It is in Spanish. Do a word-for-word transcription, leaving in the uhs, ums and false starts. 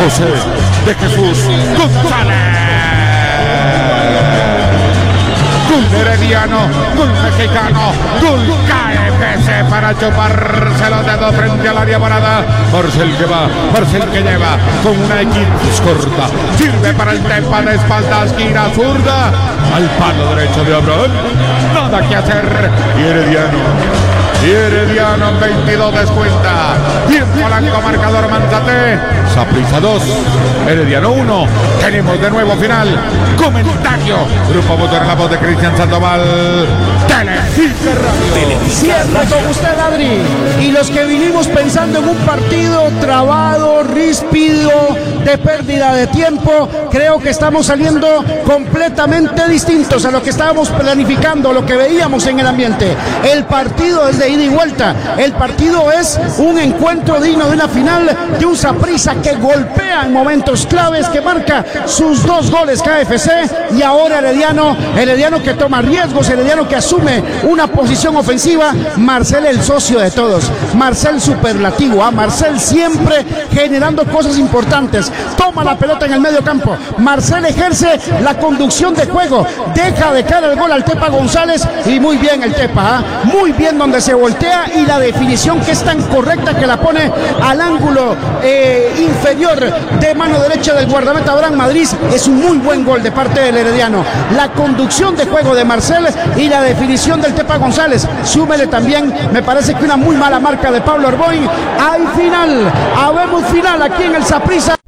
José de Jesús González. Gol de Herediano, gol mexicano, gol K F C para chuparse los dedos frente al área morada. Marcel que va, Marcel que lleva con una X corta, sirve para el Tepa de espaldas, gira zurda al palo derecho de Abraham. Nada que hacer y Herediano. Y Herediano en veintidós descuenta. Tiempo blanco, marcador Manzate. Saprissa dos, Herediano uno. Tenemos de nuevo final. Comentario. Grupo Motor en la voz de Cristian Sandoval. Televisa Radio. Cierto con usted, Adri. Y los que vinimos pensando en un partido trabado, ríspido, de pérdida de tiempo, creo que estamos saliendo completamente distintos a lo que estábamos planificando, lo que veíamos en el ambiente. El partido es de ida y vuelta. El partido es un encuentro digno de una final, de un Saprissa que golpea en momentos claves, que marca sus dos goles K F C, y ahora Herediano, Herediano que toma riesgos, Herediano que asume una posición ofensiva. Marcel, el socio de todos, Marcel superlativo, ¿eh? Marcel siempre generando cosas importantes, toma la pelota en el medio campo, Marcel ejerce la conducción de juego, deja de cara el gol al Tepa González, y muy bien el Tepa, ¿eh? Muy bien donde se voltea, y la definición que es tan correcta que la pone al ángulo eh, inferior de mano derecha del guardameta Abraham Madrid. Es un muy buen gol de parte del Herediano. La conducción de juego de Marcel y la definición del Tepa González. Súmele también, me parece que una muy mala marca de Pablo Arboin. Hay final, habemos final aquí en el Saprissa.